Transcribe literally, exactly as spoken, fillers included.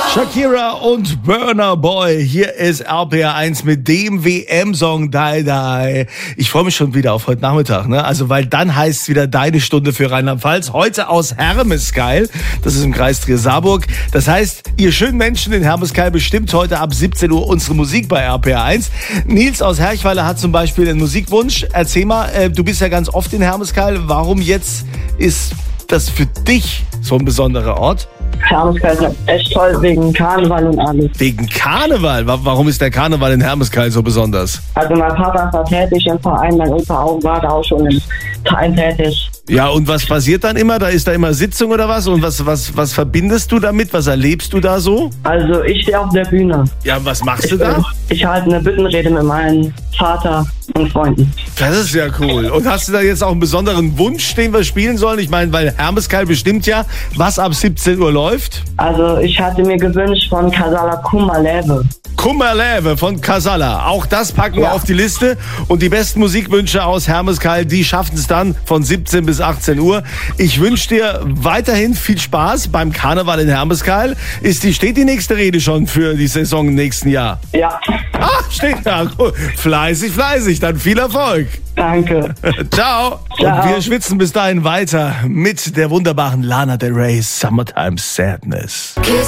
Shakira und Burna Boy. Hier ist R P R eins mit dem W M-Song Die Die. Ich freue mich schon wieder auf heute Nachmittag, ne? Also, weil dann heißt es wieder deine Stunde für Rheinland-Pfalz. Heute aus Hermeskeil. Das ist im Kreis Trier-Saarburg. Das heißt, ihr schönen Menschen in Hermeskeil bestimmt heute ab siebzehn Uhr unsere Musik bei R P R eins. Nils aus Herchweiler hat zum Beispiel einen Musikwunsch. Erzähl mal, äh, du bist ja ganz oft in Hermeskeil. Warum jetzt ist das für dich so ein besonderer Ort? Hermeskeil ist echt toll, wegen Karneval und alles. Wegen Karneval? Warum ist der Karneval in Hermeskeil so besonders? Also mein Vater war tätig im Verein, mein Opa auch, war da auch schon im Verein tätig. Ja, und was passiert dann immer? Da ist da immer Sitzung oder was? Und was, was, was verbindest du damit? Was erlebst du da so? Also ich stehe auf der Bühne. Ja, was machst Ich, du da? ich halte eine Büttenrede mit meinem Vater und Freunden. Das ist ja cool. Und hast du da jetzt auch einen besonderen Wunsch, den wir spielen sollen? Ich meine, weil Hermeskeil bestimmt ja, was ab siebzehn Uhr läuft. Also ich hatte mir gewünscht von Casala Kummerleve. Kummerleve von Casala. Auch das packen wir Ja. auf die Liste. Und die besten Musikwünsche aus Hermeskeil, die schaffen es dann von siebzehn bis achtzehn Uhr. Ich wünsche dir weiterhin viel Spaß beim Karneval in Hermeskeil. Ist die, steht die nächste Rede schon für die Saison im nächsten Jahr? Ja, Ah, steht da. Fleißig, fleißig. Dann viel Erfolg. danke. Ciao. Ciao. Und wir schwitzen bis dahin weiter mit der wunderbaren Lana Del Rey, Summertime Sadness. Kiss